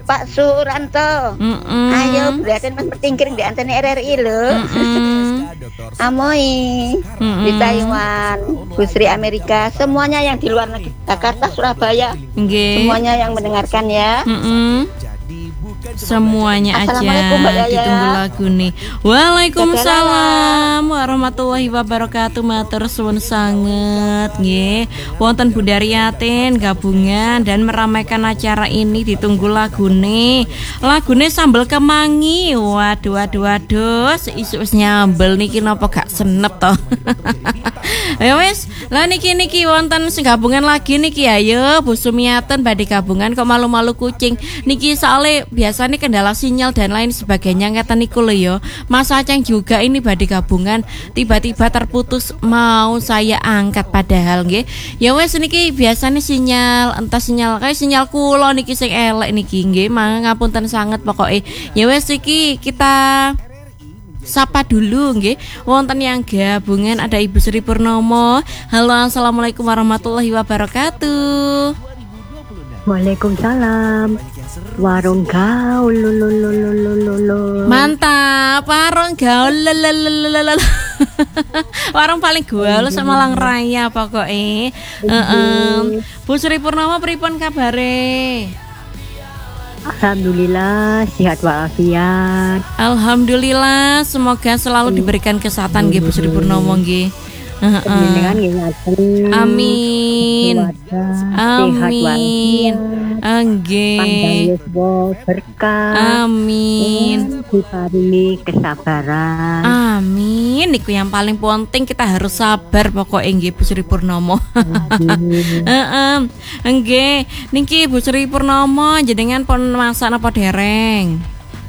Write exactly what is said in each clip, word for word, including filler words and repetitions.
Pak Suranto. Mm -mm. Ayo belatin Mas Pertingkir di antena R R I loh. Mm -mm. Amoy Mm -mm. di Taiwan, Busri Amerika, semuanya yang di luar negeri, Jakarta, Surabaya, Nggih. semuanya yang mendengarkan ya. Mm -mm. Semuanya aja Assalamualaikum, Mbak Yaya. ditunggu lagu nih. Waalaikumsalam warahmatullahi wabarakatuh. Matur suwun sanget nggih. Wonten Bunda Riyatin gabungan dan meramaikan acara ini, ditunggu lagu nih. Lagune sambel kemangi. Waduh waduh waduh, seisuk wis nyambel niki napa gak senep to. Ya wis, lah niki niki wonten sing gabungan lagi niki ayo Bu Sumiaten badhe gabungan kok malu-malu kucing. Niki soalnya biasa ini kendala sinyal dan lain sebagainya ngeten niku lho ya. Mas Aceng juga ini badhe gabungan tiba-tiba terputus mau saya angkat padahal nggih. Ya wes niki biasanya sinyal entah sinyal kayak sinyal kula niki sing elek niki nggih. Ngapunten sanget pokoke. Ya wes iki kita sapa dulu nggih. Wonten yang gabungan ada Ibu Sri Purnomo. Halo, assalamualaikum warahmatullahi wabarakatuh. Waalaikumsalam. Warung gaul lululululululu. Mantap, warung gaul lelelelelele. Warung paling gaul Semalang Raya pokoknya. Heeh. Bu Sri Purnomo pripun kabare? Alhamdulillah sehat walafiat. Alhamdulillah, semoga selalu diberikan kesehatan nggih Bu Sri Purnomo nggih. Dengan ngingatin amin amin nggih berkah amin diparingi kesabaran amin niku yang paling penting kita harus sabar pokoknya nggih Bu Sri Purnomo. Heeh nggih niki Bu Sri Purnomo jenengan pun masak napa dereng?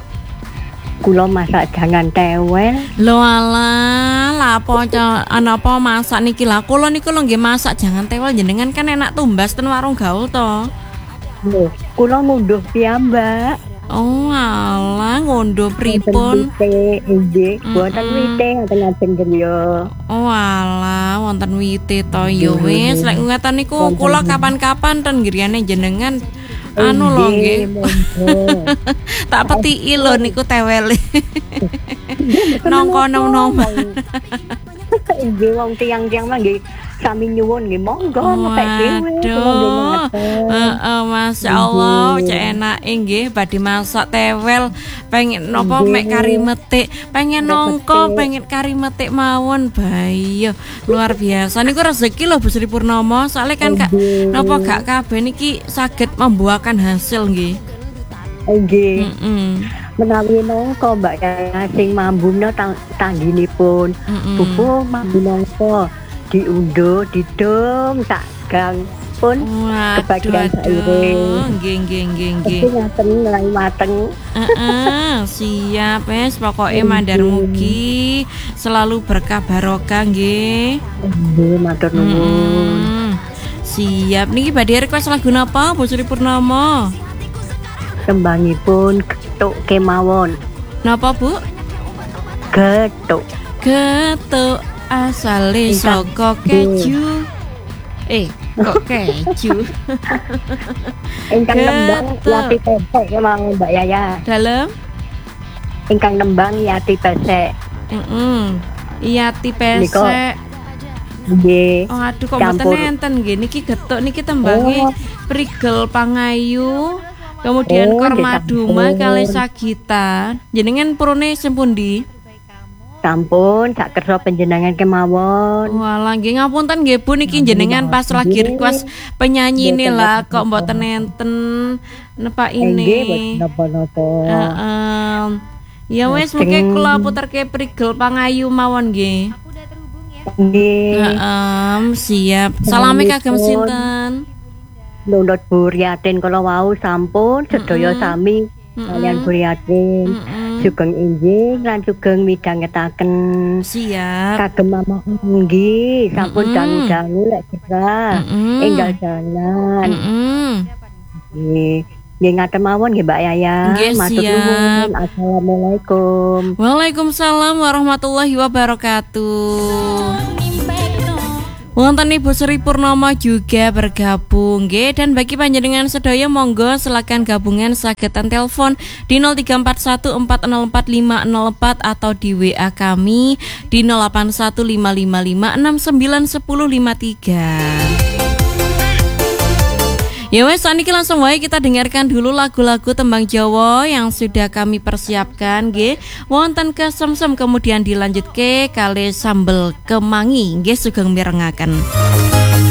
Kula masak jangan tewel. Lho alah, lapo ana apa masak niki lah. Kula niku lho nggih masak jangan tewel jenengan kan enak tumbas ten warung gaul to. Lho, kula ngunduh piyambak. Oh alah, ngunduh pripun? Nggih, wonten wite ngoten ngajeng griya. Oh alah, wonten wite to ya wis. Lek ngeten niku kula kapan-kapan ten griyane jenengan anu lho nggih. Tak petiki lho niku tewele. Nongko nong-nong. Nggih wong tiyang-tiyang mah nggih sami nyuwun nggih monggo nek dhewe. Heeh, masyaallah cek enake nggih badhe masak tewel pengen napa mek kari metik, pengen nongko, pengen kari metik mawon bayo. Luar biasa niku rezeki lho Bu Sri Purnomo, soalnya kan gak napa gak kabeh niki saged membuahkan hasil nggih. Nggih. Heeh. Menawi nongko Mbak Yaya sing mambuna tangginipun. Buku mambu nongko diunduh didom sak gang pun kebagian saire. Nggih nggih nggih nggih. Ngaten nilai mateng. Heeh, siap wes pokoke mandar mugi selalu berkah barokah nggih. Nggih matur nuwun. Siap niki badhe request lagu napa Bu Sri Purnomo? Tembangipun Getuk kemawon. Napa Bu? Getuk. Getuk asale saka keju. Eh, kok keju? Ingkang nembang Yati Pesek kemawon Mbak Yaya. Dalem? Ingkang nembang Yati Pesek. Heeh. Yati Pesek. Nggih. Oh aduh kok mboten enten nggih niki getuk niki tembange Prigel Pangayu. Kemudian oh, Kormaduma kali Sagita. Jenengan purune sempundi? Sampun sak kersa panjenengan kemawon. Walah nggih ngapunten nggih Bu niki jenengan pas lagi request penyanyi ini lah kok mboten enten nepa ini. Nggih mboten napa-napa. Heeh. Ya wis mengke kula puterke Prigel Pangayu mawon nggih. Nggih. Heeh, siap. Salame kagem sinten? Nundut Bu Riyatin kala wau sampun sedaya sami kaliyan Bu Riyatin sugeng inggih lan sugeng midhangetaken siap kagem Mama nggih sampun dangu-dangu lek cerah enggal jalan nggih nggih ngaten mawon nggih Mbak Yaya matur nuwun assalamualaikum. Waalaikumsalam warahmatullahi wabarakatuh. Wonten Ibu Sri Purnomo juga bergabung nggih, dan bagi panjenengan sedaya monggo silakan gabungan sagetan telepon di nol tiga empat satu empat nol empat lima nol empat atau di W A kami di nol delapan satu lima lima lima enam sembilan satu nol lima tiga. Ya wes, saniki langsung wae kita dengarkan dulu lagu-lagu tembang Jawa yang sudah kami persiapkan nggih. Wonten kesemsem kemudian dilanjutke kali sambel kemangi nggih sugeng mirengaken.